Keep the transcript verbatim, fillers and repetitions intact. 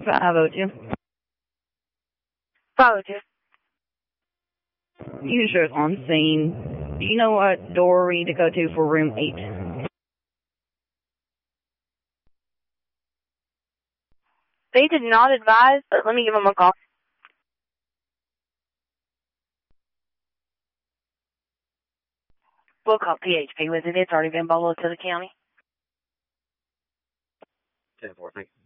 five oh two. five oh two. User's on scene. Do you know what door we need to go to for room eight? They did not advise, but let me give them a call. We'll call P H P with it. It's already been bundled to the county. ten four, thank you.